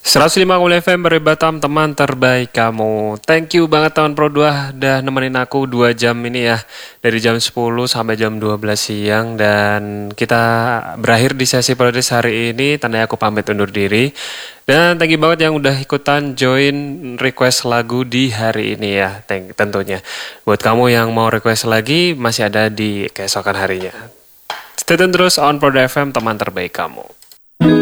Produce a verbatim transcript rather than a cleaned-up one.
seratus lima F M dari Batam, teman terbaik kamu. Thank you banget teman Pro dua udah nemenin aku dua jam ini ya. Dari jam sepuluh sampai jam dua belas siang. Dan kita berakhir di sesi playlist hari ini. Tandanya aku pamit undur diri. Dan thank you banget yang udah ikutan join request lagu di hari ini ya. Thank, tentunya. Buat kamu yang mau request lagi, masih ada di keesokan harinya. Stay tune terus on Pro dua F M, teman terbaik kamu.